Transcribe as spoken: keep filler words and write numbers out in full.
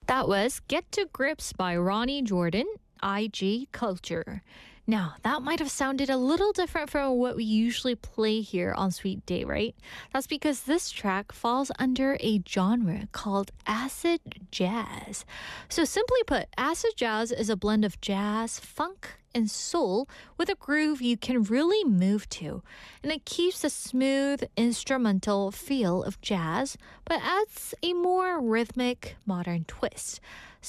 That was Get to Grips by Ronnie Jordan, I G Culture. Now, that might have sounded a little different from what we usually play here on Sweet Day, right? That's because this track falls under a genre called acid jazz. So, simply put, acid jazz is a blend of jazz, funk, and soul with a groove you can really move to. And it keeps the smooth instrumental feel of jazz, but adds a more rhythmic, modern twist.